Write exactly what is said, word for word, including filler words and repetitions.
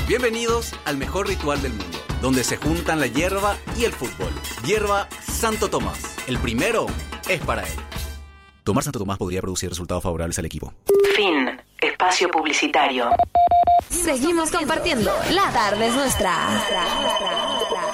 Bienvenidos al mejor ritual del mundo, donde se juntan la hierba y el fútbol. Hierba Santo Tomás. El primero es para él. Tomar Santo Tomás podría producir resultados favorables al equipo. Fin. Espacio publicitario. Seguimos compartiendo. La tarde es nuestra.